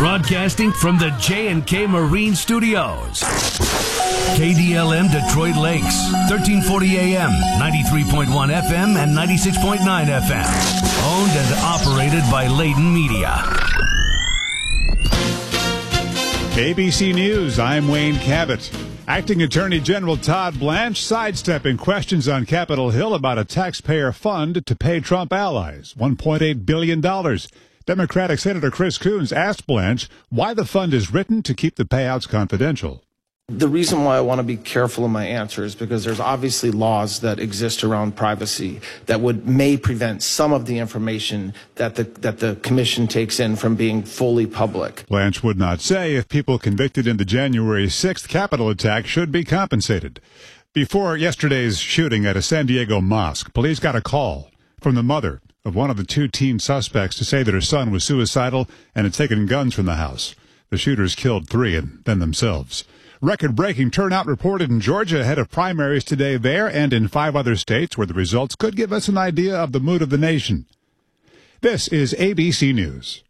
Broadcasting from the J&K Marine Studios. KDLM Detroit Lakes, 1340 AM, 93.1 FM, and 96.9 FM. Owned and operated by Layden Media. ABC News, I'm Wayne Cabot. Acting Attorney General Todd Blanche sidestepping questions on Capitol Hill about a taxpayer fund to pay Trump allies, $1.8 billion. Democratic Senator Chris Coons asked Blanche why the fund is written to keep the payouts confidential. The reason why I want to be careful in my answer is because there's obviously laws that exist around privacy that may prevent some of the information that the commission takes in from being fully public. Blanche would not say if people convicted in the January 6th Capitol attack should be compensated. Before yesterday's shooting at a San Diego mosque, police got a call from the mother of one of the two teen suspects to say that her son was suicidal and had taken guns from the house. The shooters killed 3 and then themselves. Record-breaking turnout reported in Georgia ahead of primaries today there and in 5 other states where the results could give us an idea of the mood of the nation. This is ABC News.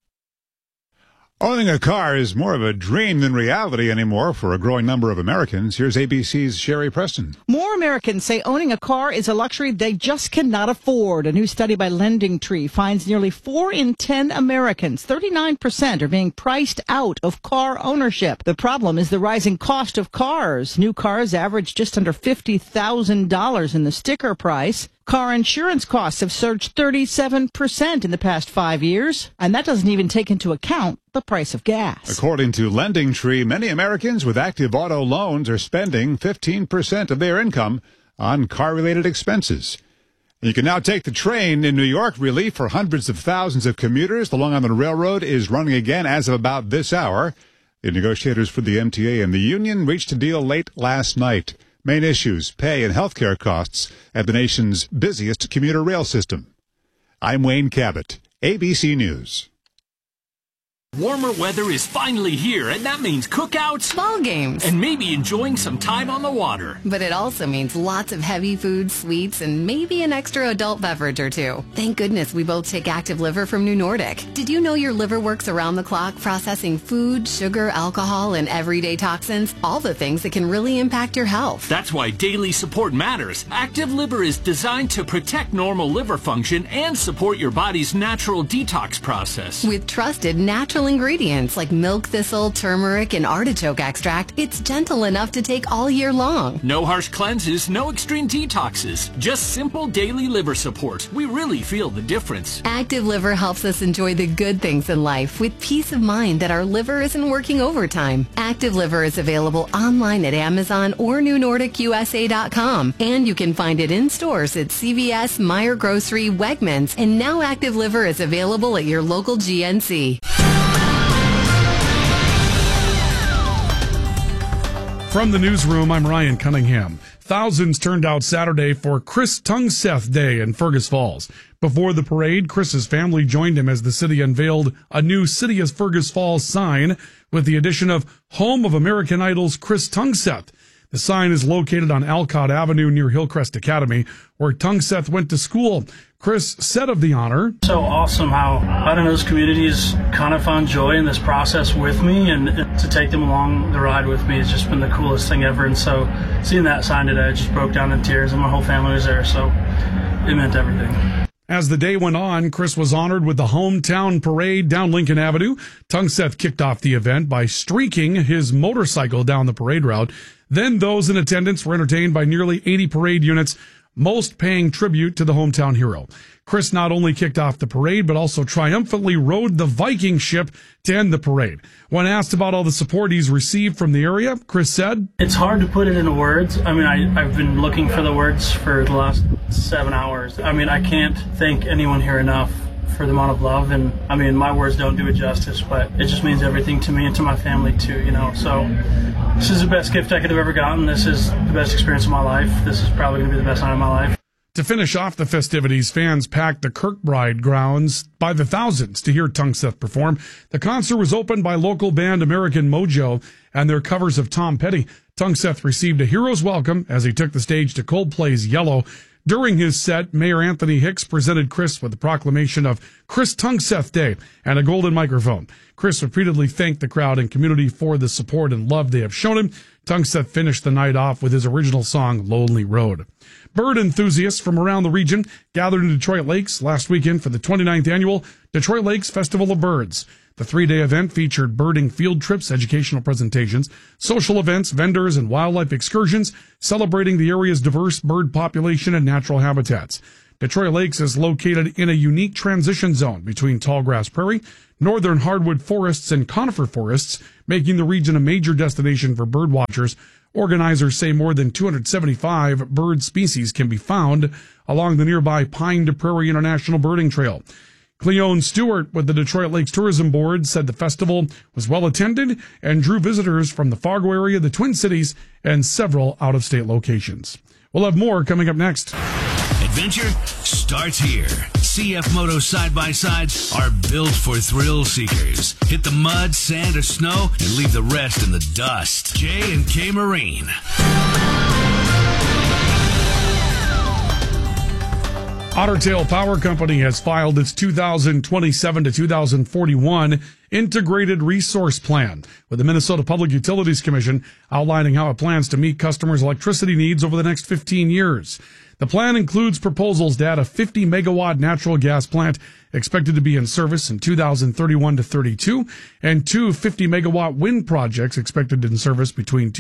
Owning a car is more of a dream than reality anymore for a growing number of Americans. Here's ABC's Sherry Preston. More Americans say owning a car is a luxury they just cannot afford. A new study by LendingTree finds nearly 4 in 10 Americans, 39%, are being priced out of car ownership. The problem is the rising cost of cars. New cars average just under $50,000 in the sticker price. Car insurance costs have surged 37% in the past 5 years, and that doesn't even take into account the price of gas. According to LendingTree, many Americans with active auto loans are spending 15% of their income on car-related expenses. You can now take the train in New York. Relief for hundreds of thousands of commuters. The Long Island Railroad is running again as of about this hour. The negotiators for the MTA and the union reached a deal late last night. Main issues, pay and health care costs at the nation's busiest commuter rail system. I'm Wayne Cabot, ABC News. Warmer weather is finally here, and that means cookouts, ball games, and maybe enjoying some time on the water. But it also means lots of heavy food, sweets, and maybe an extra adult beverage or two. Thank goodness we both take Active Liver from New Nordic. Did you know your liver works around the clock processing food, sugar, alcohol, and everyday toxins? All the things that can really impact your health. That's why daily support matters. Active Liver is designed to protect normal liver function and support your body's natural detox process. With trusted natural ingredients like milk thistle, turmeric, and artichoke extract, it's gentle enough to take all year long. No harsh cleanses, no extreme detoxes, just simple daily liver support. We really feel the difference. Active Liver helps us enjoy the good things in life with peace of mind that our liver isn't working overtime. Active Liver is available online at Amazon or NewNordicUSA.com, and you can find it in stores at CVS, Meijer Grocery, Wegmans, and now Active Liver is available at your local GNC. From the newsroom, I'm Ryan Cunningham. Thousands turned out Saturday for Chris Tungseth Day in Fergus Falls. Before the parade, Chris's family joined him as the city unveiled a new City of Fergus Falls sign with the addition of Home of American Idol's Chris Tungseth. The sign is located on Alcott Avenue near Hillcrest Academy, where Tungseth went to school. Chris said of the honor, "So awesome how out in those communities kind of found joy in this process with me, and to take them along the ride with me has just been the coolest thing ever." And so seeing that sign today, I just broke down in tears, and my whole family was there, so it meant everything. As the day went on, Chris was honored with the hometown parade down Lincoln Avenue. Tungseth kicked off the event by streaking his motorcycle down the parade route. Then those in attendance were entertained by nearly 80 parade units, most paying tribute to the hometown hero. Chris not only kicked off the parade, but also triumphantly rode the Viking ship to end the parade. When asked about all the support he's received from the area, Chris said, "It's hard to put it into words. I mean, I've been looking for the words for the last 7 hours. I mean, I can't thank anyone here enough for the amount of love, and I mean, my words don't do it justice, but it just means everything to me and to my family too, you know. So this is the best gift I could have ever gotten. This is the best experience of my life. This is probably going to be the best night of my life." To finish off the festivities, fans packed the Kirkbride grounds by the thousands to hear Tungseth perform. The concert was opened by local band American Mojo and their covers of Tom Petty. Tungseth received a hero's welcome as he took the stage to Coldplay's Yellow. During his set, Mayor Anthony Hicks presented Chris with the proclamation of Chris Tungseth Day and a golden microphone. Chris repeatedly thanked the crowd and community for the support and love they have shown him. Tungseth finished the night off with his original song, Lonely Road. Bird enthusiasts from around the region gathered in Detroit Lakes last weekend for the 29th annual Detroit Lakes Festival of Birds. The 3-day event featured birding field trips, educational presentations, social events, vendors, and wildlife excursions, celebrating the area's diverse bird population and natural habitats. Detroit Lakes is located in a unique transition zone between tallgrass prairie, northern hardwood forests, and conifer forests, making the region a major destination for bird watchers. Organizers say more than 275 bird species can be found along the nearby Pine to Prairie International Birding Trail. Cleone Stewart with the Detroit Lakes Tourism Board said the festival was well attended and drew visitors from the Fargo area, the Twin Cities, and several out-of-state locations. We'll have more coming up next. Adventure starts here. CF Moto side-by-sides are built for thrill seekers. Hit the mud, sand, or snow, and leave the rest in the dust. J&K Marine. Otter Tail Power Company has filed its 2027 to 2041 Integrated Resource Plan with the Minnesota Public Utilities Commission, outlining how it plans to meet customers' electricity needs over the next 15 years. The plan includes proposals to add a 50-megawatt natural gas plant expected to be in service in 2031 to 32, and two 50-megawatt wind projects expected in service between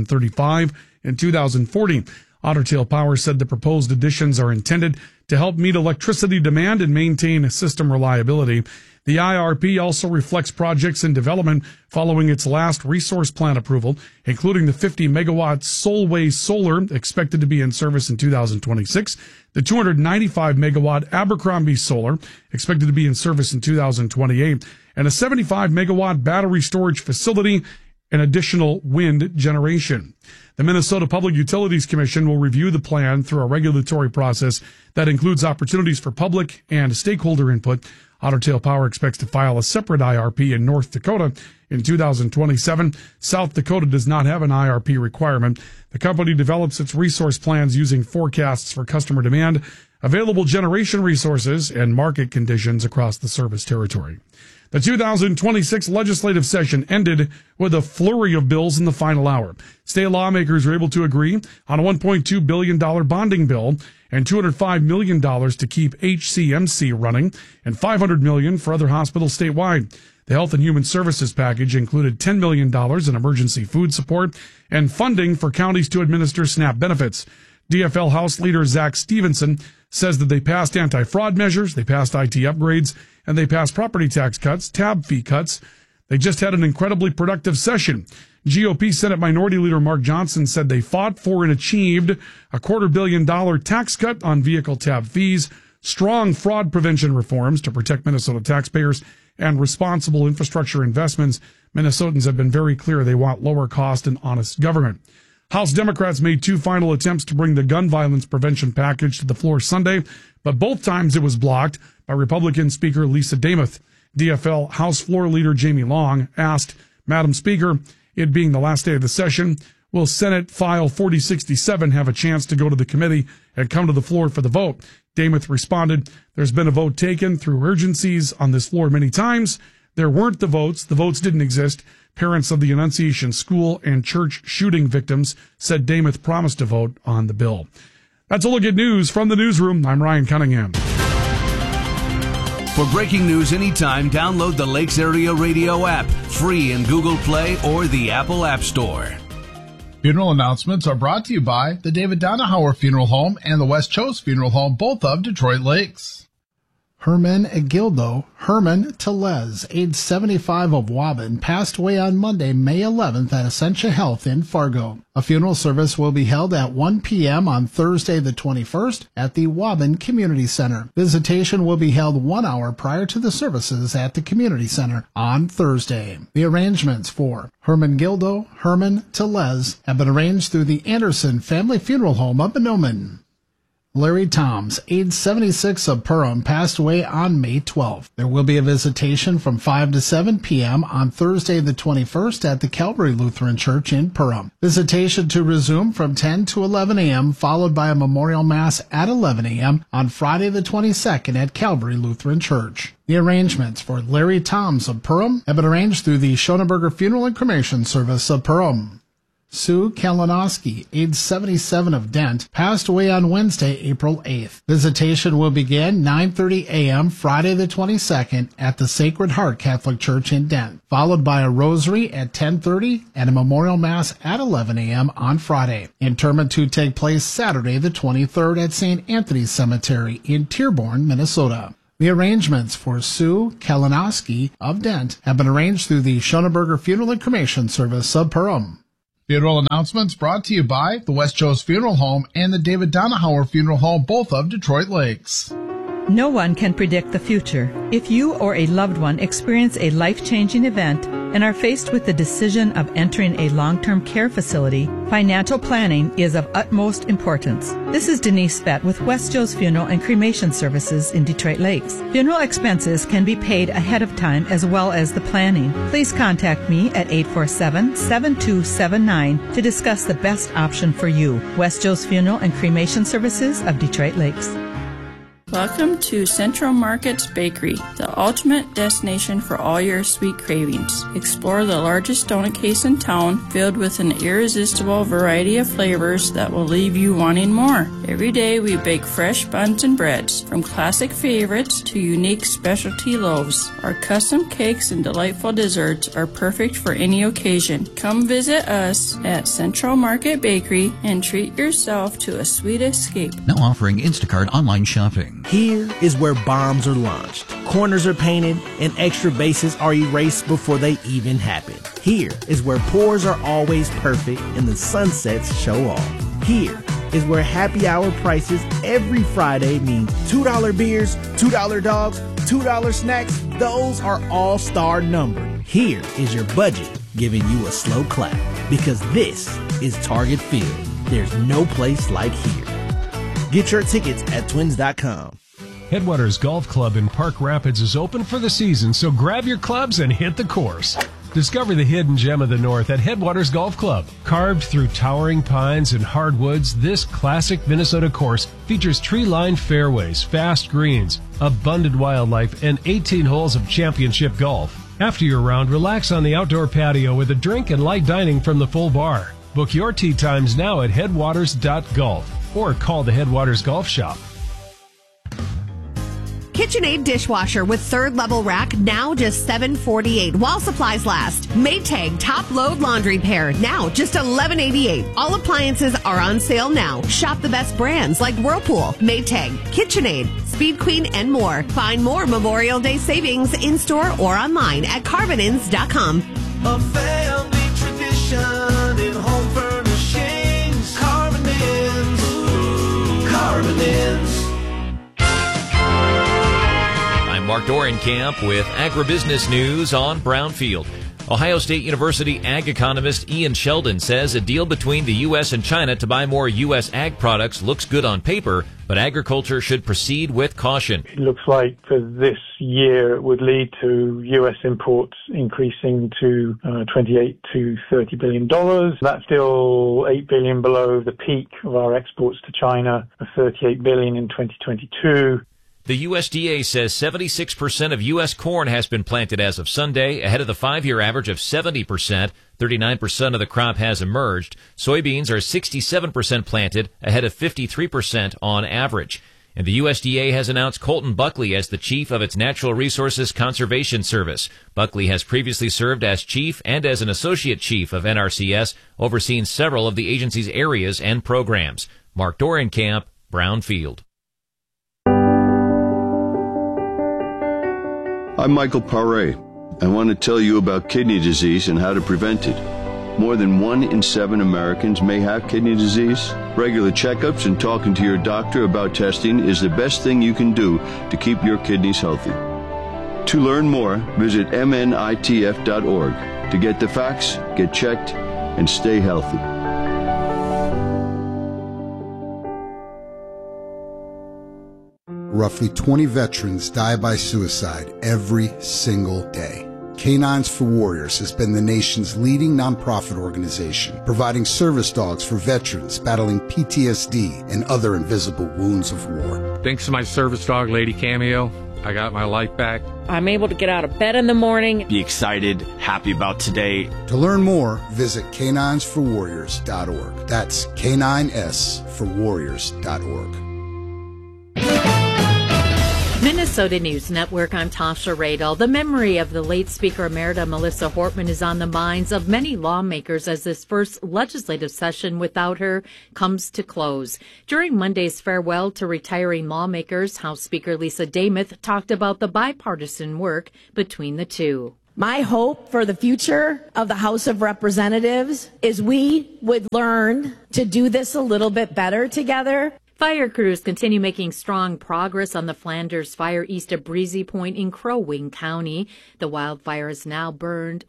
2035 and 2040. Otter Tail Power said the proposed additions are intended to help meet electricity demand and maintain system reliability. The IRP also reflects projects in development following its last resource plan approval, including the 50-megawatt Solway Solar expected to be in service in 2026, the 295-megawatt Abercrombie Solar expected to be in service in 2028, and a 75-megawatt battery storage facility and additional wind generation. The Minnesota Public Utilities Commission will review the plan through a regulatory process that includes opportunities for public and stakeholder input. Otter Tail Power expects to file a separate IRP in North Dakota in 2027. South Dakota does not have an IRP requirement. The company develops its resource plans using forecasts for customer demand, available generation resources, and market conditions across the service territory. The 2026 legislative session ended with a flurry of bills in the final hour. State lawmakers were able to agree on a $1.2 billion bonding bill and $205 million to keep HCMC running and $500 million for other hospitals statewide. The Health and Human Services package included $10 million in emergency food support and funding for counties to administer SNAP benefits. DFL House Leader Zach Stevenson says that they passed anti-fraud measures, they passed IT upgrades, and they passed property tax cuts, tab fee cuts. They just had an incredibly productive session. GOP Senate Minority Leader Mark Johnson said they fought for and achieved a $250 million tax cut on vehicle tab fees, strong fraud prevention reforms to protect Minnesota taxpayers, and responsible infrastructure investments. Minnesotans have been very clear they want lower cost and honest government. House Democrats made two final attempts to bring the gun violence prevention package to the floor Sunday, but both times it was blocked by Republican Speaker Lisa Demuth. DFL House Floor Leader Jamie Long asked, Madam Speaker, it being the last day of the session, will Senate File 4067 have a chance to go to the committee and come to the floor for the vote? Demuth responded, there's been a vote taken through urgencies on this floor many times. There weren't the votes. The votes didn't exist. Parents of the Annunciation School and church shooting victims said Demuth promised to vote on the bill. That's a look at news from the newsroom. I'm Ryan Cunningham. For breaking news anytime, download the Lakes Area Radio app, free in Google Play or the Apple App Store. Funeral announcements are brought to you by the David Donahauer Funeral Home and the West Chose Funeral Home, both of Detroit Lakes. Herman Agildo Herman Telez, age 75 of Waban, passed away on Monday, May 11th at Essentia Health in Fargo. A funeral service will be held at 1 p.m. on Thursday the 21st at the Waban Community Center. Visitation will be held 1 hour prior to the services at the Community Center on Thursday. The arrangements for Herman Gildo Herman Telez have been arranged through the Anderson Family Funeral Home of Benomen. Larry Toms, age 76 of Perham, passed away on May 12th. There will be a visitation from 5 to 7 p.m. on Thursday the 21st at the Calvary Lutheran Church in Perham. Visitation to resume from 10 to 11 a.m., followed by a memorial mass at 11 a.m. on Friday the 22nd at Calvary Lutheran Church. The arrangements for Larry Toms of Perham have been arranged through the Schoenberger Funeral and Cremation Service of Perham. Sue Kalinowski, age 77 of Dent, passed away on Wednesday, April 8th. Visitation will begin 9:30 a.m. Friday the 22nd at the Sacred Heart Catholic Church in Dent, followed by a rosary at 10:30 and a memorial mass at 11 a.m. on Friday. Interment to take place Saturday the 23rd at St. Anthony's Cemetery in Dearborn, Minnesota. The arrangements for Sue Kalinowski of Dent have been arranged through the Schoenberger Funeral and Cremation Service of Perham. Funeral announcements brought to you by the West Joe's Funeral Home and the David Donahauer Funeral Home, both of Detroit Lakes. No one can predict the future. If you or a loved one experience a life-changing event and are faced with the decision of entering a long-term care facility, financial planning is of utmost importance. This is Denise Fett with West Joe's Funeral and Cremation Services in Detroit Lakes. Funeral expenses can be paid ahead of time as well as the planning. Please contact me at 847-7279 to discuss the best option for you. West Joe's Funeral and Cremation Services of Detroit Lakes. Welcome to Central Market's Bakery, the ultimate destination for all your sweet cravings. Explore the largest donut case in town, filled with an irresistible variety of flavors that will leave you wanting more. Every day we bake fresh buns and breads, from classic favorites to unique specialty loaves. Our custom cakes and delightful desserts are perfect for any occasion. Come visit us at Central Market Bakery and treat yourself to a sweet escape. Now offering Instacart online shopping. Here is where bombs are launched, corners are painted, and extra bases are erased before they even happen. Here is where pours are always perfect and the sunsets show off. Here is where happy hour prices every Friday mean $2 beers, $2 dogs, $2 snacks. Those are all star numbered. Here is your budget giving you a slow clap, because this is Target Field. There's no place like here. Get your tickets at twins.com. Headwaters Golf Club in Park Rapids is open for the season, so grab your clubs and hit the course. Discover the hidden gem of the North at Headwaters Golf Club. Carved through towering pines and hardwoods, this classic Minnesota course features tree-lined fairways, fast greens, abundant wildlife, and 18 holes of championship golf. After your round, relax on the outdoor patio with a drink and light dining from the full bar. Book your tee times now at headwaters.golf or call the Headwaters Golf Shop. KitchenAid dishwasher with third level rack, now just $748 while supplies last. Maytag top load laundry pair, now just $1188. All appliances are on sale now. Shop the best brands like Whirlpool, Maytag, KitchenAid, Speed Queen, and more. Find more Memorial Day savings in store or online at CarbonIns.com. A family tradition in home furnishings. Carbon Inns. Carbon Inns. I'm Mark Dorenkamp with Agribusiness News on Brownfield. Ohio State University ag economist Ian Sheldon says a deal between the U.S. and China to buy more U.S. ag products looks good on paper, but agriculture should proceed with caution. It looks like for this year it would lead to U.S. imports increasing to $28 to $30 billion. That's still $8 billion below the peak of our exports to China of $38 billion in 2022. The USDA says 76% of U.S. corn has been planted as of Sunday, ahead of the 5-year average of 70%. 39% of the crop has emerged. Soybeans are 67% planted, ahead of 53% on average. And the USDA has announced Colton Buckley as the chief of its Natural Resources Conservation Service. Buckley has previously served as chief and as an associate chief of NRCS, overseeing several of the agency's areas and programs. Mark Dorenkamp, Brownfield. I'm Michael Paré. I want to tell you about kidney disease and how to prevent it. More than 1 in 7 Americans may have kidney disease. Regular checkups and talking to your doctor about testing is the best thing you can do to keep your kidneys healthy. To learn more, visit mnitf.org. To get the facts, get checked, and stay healthy. roughly 20 veterans die by suicide every single day. Canines for Warriors has been the nation's leading nonprofit organization, providing service dogs for veterans battling PTSD and other invisible wounds of war. Thanks to my service dog, Lady Cameo, I got my life back. I'm able to get out of bed in the morning. Be excited, happy about today. To learn more, visit caninesforwarriors.org. That's caninesforwarriors.org. Minnesota News Network, I'm Tasha Radel. The memory of the late Speaker Emerita Melissa Hortman is on the minds of many lawmakers as this first legislative session without her comes to close. During Monday's farewell to retiring lawmakers, House Speaker Lisa Damuth talked about the bipartisan work between the two. My hope for the future of the House of Representatives is we would learn to do this a little bit better together. Fire crews continue making strong progress on the Flanders Fire east of Breezy Point in Crow Wing County. The wildfire has now burned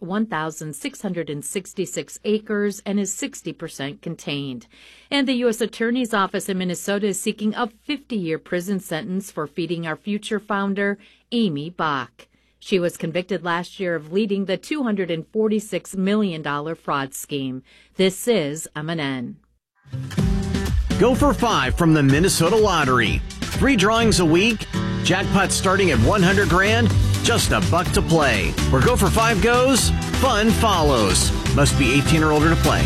1,666 acres and is 60% contained. And the U.S. Attorney's Office in Minnesota is seeking a 50-year prison sentence for Feeding Our Future founder Amy Bach. She was convicted last year of leading the $246 million fraud scheme. This is MNN. Go for 5 from the Minnesota Lottery. 3 drawings a week. Jackpot starting at $100,000. Just $1 to play. Where Go for 5 goes, fun follows. Must be 18 or older to play.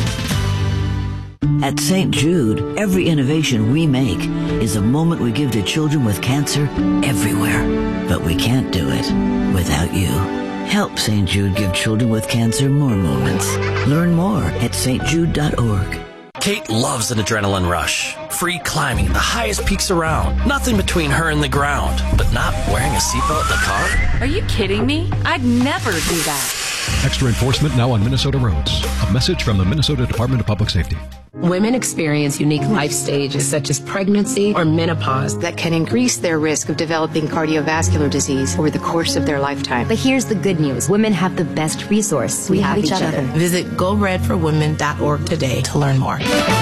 At St. Jude, every innovation we make is a moment we give to children with cancer everywhere. But we can't do it without you. Help St. Jude give children with cancer more moments. Learn more at stjude.org. Kate loves an adrenaline rush. Free climbing the highest peaks around. Nothing between her and the ground. But not wearing a seatbelt in the car? Are you kidding me? I'd never do that. Extra enforcement now on Minnesota roads. A message from the Minnesota Department of Public Safety. Women experience unique life stages such as pregnancy or menopause that can increase their risk of developing cardiovascular disease over the course of their lifetime. But here's the good news. Women have the best resource. We have each other. Visit goredforwomen.org today to learn more.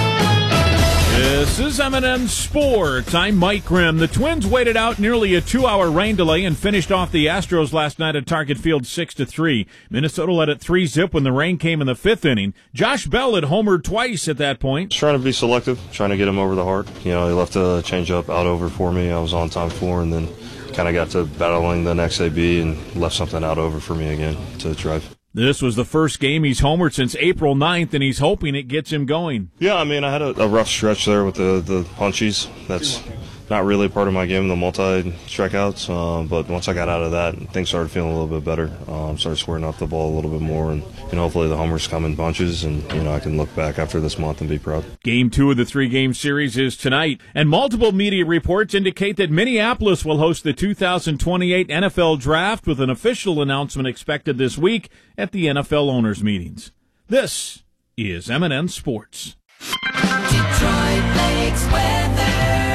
This is M&M Sports. I'm Mike Grimm. The Twins waited out nearly a 2-hour rain delay and finished off the Astros last night at Target Field 6-3. Minnesota led it 3-0 when the rain came in the 5th inning. Josh Bell had homered twice at that point. Trying to be selective, trying to get him over the heart. You know, he left a changeup out over for me. I was on time for, and then kind of got to battling the next AB and left something out over for me again to drive. This was the first game he's homered since April 9th, and he's hoping it gets him going. Yeah, I mean, I had a rough stretch there with the punchies. That's not really part of my game, the multi-strikeouts. But once I got out of that, things started feeling a little bit better. Started squaring off the ball a little bit more, and hopefully the homers come in bunches, and I can look back after this month and be proud. Game 2 of the 3-game series is tonight, and multiple media reports indicate that Minneapolis will host the 2028 NFL Draft with an official announcement expected this week at the NFL owners' meetings. This is M&N Sports. Detroit Lakes weather.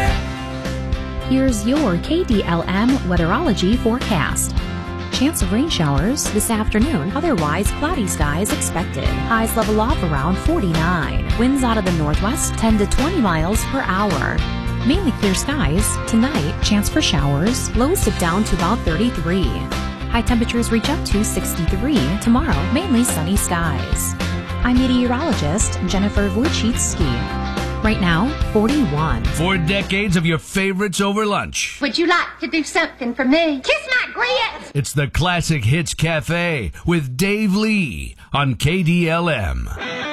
Here's your KDLM weatherology forecast. Chance of rain showers this afternoon, otherwise cloudy skies expected. Highs level off around 49. Winds out of the northwest 10 to 20 miles per hour. Mainly clear skies. Tonight, chance for showers. Lows dip down to about 33. High temperatures reach up to 63. Tomorrow, mainly sunny skies. I'm meteorologist Jennifer Wojcicki. Right now, 41. 4 decades of your favorites over lunch. Would you like to do something for me? Kiss my grits! It's the Classic Hits Cafe with Dave Lee on KDLM.